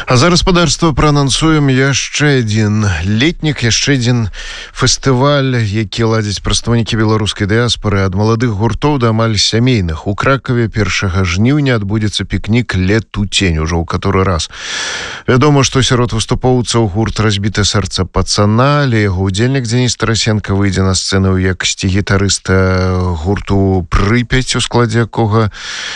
А за гаспадарства праанансуем яшчэ адзін летнік, яшчэ адзін фестываль, які ладзяць прадстаўнікі беларускай дыяспары ад маладых гуртоў да амаль сямейных. У Кракаве 1 жніўня адбудзецца пікнік «Лет у тень» ужо ў каторы раз. Вядома, што сярод выступоўцаў гурт «Разбітае сэрца пацана», але яго удзельнік Дзеніс Тарасенко выйдзе на сцэну ў якасці гітарыста гурту «Прыпяць», у складзе якога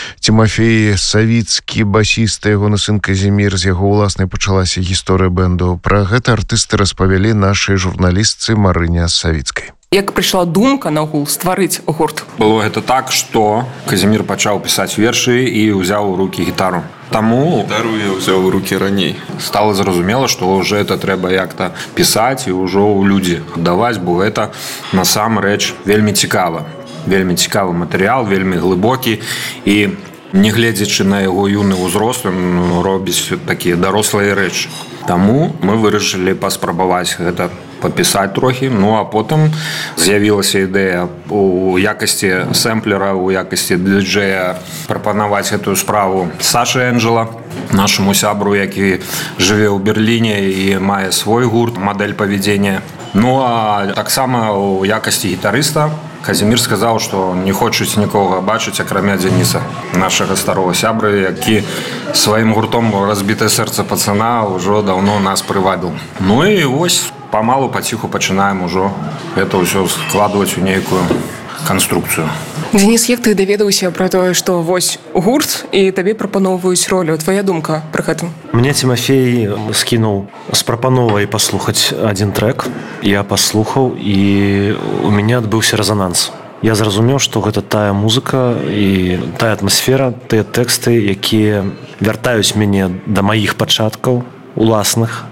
Тимофей Савіцкі, басіста, ягоны сын Казімір, з яго уласнай пачалася гісторыя бэнду. Пра гэта артысты распавялі нашай журналістцы Марыне Савіцкай. Як прыйшла думка нагул стварыць гурт? Было гэта так, што Казімір пачаў пісаць вершы і ўзяў у рукі гітару. Таму гітару я ўзяў у рукі раней. Стала зразумела, што ўжо это трэба як-то пісаць і ўжо ў людзі аддаваць, бо гэта насамрэч вельмі цікава. Вельмі цікавы матэрыял, вельмі глыбокі, і нягледзячы на яго юны ўзрост, ён робіць такія дарослыя рэчы. Таму мы вырашылі паспрабаваць гэта папісаць трохі, ну а потым з'явілася ідэя у якасці сэмплера, у якасці дыджэя прапанаваць гэтую справу Сашы Энджела, нашаму сябру, які жыве ў Берліне і мае свой гурт «Мадэль павядзення». Ну а таксама у якасці гітарыста Казімір сказаў, што не хочуць нікога бачыць, акрамя Дзеніса, нашага старого сябры, які сваім гуртом «Разбітае сэрца пацана» ўжо даўно нас прывабіў. Ну і вось памалу, паціху пачынаем ужо гэта ўсё складваць у нейкую канструкцыю. Дзеніс, як ты даведаўся пра тое, што вось гурт і табе прапаноўваюць ролю? Твая думка пра гэта? Мне Тимофей скінуў з прапановай паслухаць адзін трэк. Я паслухаў, і у мяне адбыўся рэзананс. Я зразумеў, што гэта тая музыка і тая атмасфера, тыя тэксты, якія вяртаюць мяне да маіх пачаткаў уласных,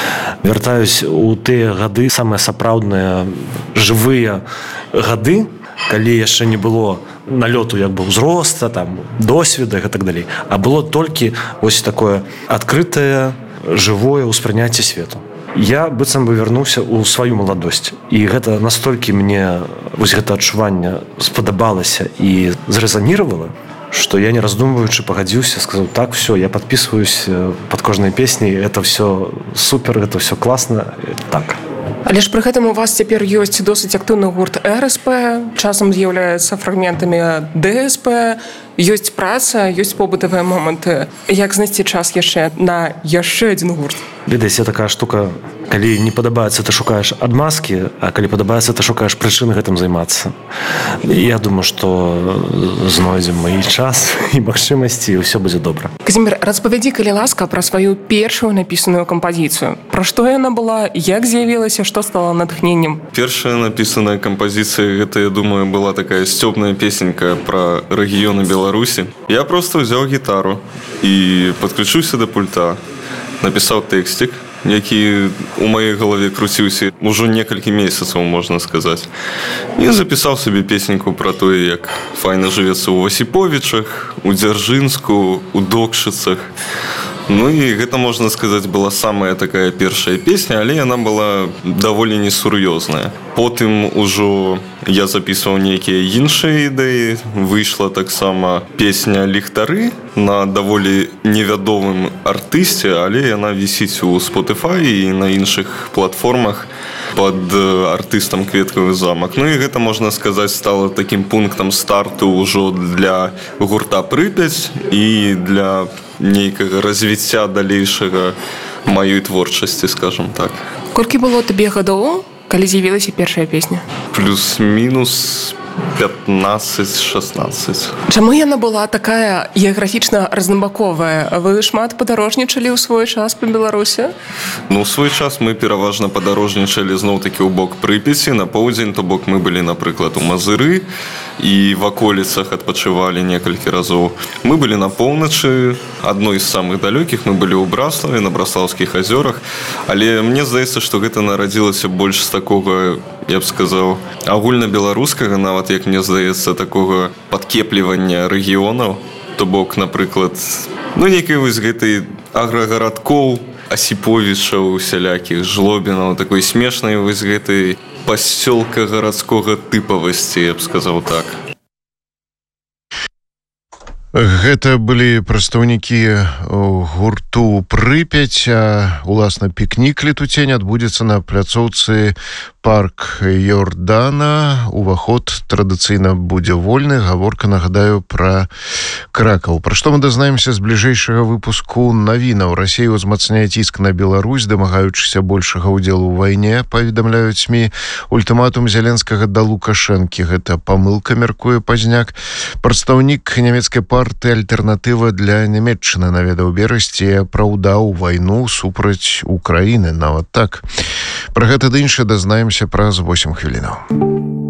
вяртаюсь у тыя гады, самыя сапраўдныя жывыя гады, калі яшчэ не было налёту як бы ўзроста, там, досведа і так далей, а было толькі ось такое адкрытае, жывое ўспрыняцце свету. Я быццам бы вярнуўся ў сваю маладосць, і гэта настолькі мне вось гэта адчуванне спадабалася і зрэзаніравала, што я, не раздумваючы, пагадзіўся, сказаў: так, все, я подписываюсь под кожнай песняй, это все супер, это все класна, так. Але ж пры гэтым у вас цяпер ёсць досыць актыўны гурт РСП, часам з'яўляецца фрагментамі ДСП, ёсць праца, ёсць побытавыя моманты. Як знайсці час яшчэ на яшчэ адзін гурт? Ведаеце, такая штука, калі не падабаецца, ты шукаеш адмазкі, а калі падабаецца, ты шукаеш прычыны гэтым займацца. Я думаю, што знойдзем і час, і магчымасці, і ўсё будзе добра. Казімір, распавядзі, калі ласка, пра сваю першую напісаную кампазіцыю. Пра што яна была, як з'явілася, што стала натхненнем? Першая напісаная кампазіцыя, гэта, я думаю, была такая сцёбная песенька пра рэгіёны Беларусі. Я просто ўзяў гітару і падключыўся да пульта, напісаў тэкстик, які у маёй галаве круціўся ўжо некалькі месяцаў, можна сказаць. І запісаў сабе песеньку пра тое, як файна жывецца ў Осіповічах, у Дзяржынску, у Докшыцах. Ну і гэта, можна сказаць, была самая такая першая песня, але яна была даволі несур'ёзная. Потым ужо я запісваў нейкія іншыя ідэі. Выйшла таксама песня «Ліхтары» на даволі невядомым артысце, але яна вісіць у Spotify і на іншых платформах пад артыстам «Кветкавы замак». Ну і гэта, можна сказаць, стала такім пунктам старту ўжо для гурта «Прыпяць» і для нейкага развіцця далейшага маёй творчасці, скажам так. Колькі было табе гадоў, калі з'явілася першая песня? Плюс-мінус 15-16. Чаму яна была такая геаграфічна разнабаковая? Вы шмат падарожнічалі ў свой час па Беларусі? Ну, ў свой час мы пераважна падарожнічалі зноў-такі ў бок Прыпяці. На поўдзень, то бок мы былі, напрыклад, у Мазыры і в аколіцах адпачывалі некалькі разоў. Мы былі на поўначы, адной з самых далёкіх, мы былі ў Браславе, на Браслаўскіх азёрах, але мне здаецца, што гэта нарадзілася больш з такога, я б сказаў, агульнабеларускага, нават, як мне здаецца, такога падкеплівання рэгіёнаў, то бок, напрыклад, ну, нейкай вось гэтай аграгарадкоў, Осіповічаў, усялякіх жлобінаў, такой смешнай вось гэтай пасёлка гарадскога тыпавасці, я б сказаў так. Гэта былі прадстаўнікі гурту «Прыпяць», а уласна пікнік «Летутень» адбудзецца на пляцоўцы парк Йордана. Уваход традыцыйна будзе вольны. Гаворка, нагадаю, пра Кракаў. Пра што мы дазнаемся з бліжэйшага выпуску навінаў. Расія ўзмацняе ціск на Беларусь, дамагаючыся большага ўдзелу ў вайне, паведамляюць СМІ. Ультыматум Зеленскага да Лукашэнкі. Гэта памылка, мяркуе Пазняк. Прадстаўнік нямецкай партыі «Альтэрнатыва для Нямецчыны» наведаў Берасці, апраўдаў вайну супраць Украіны. Нават так. Пра гэта ды іншае дазнаемся праз 8 хвілінаў.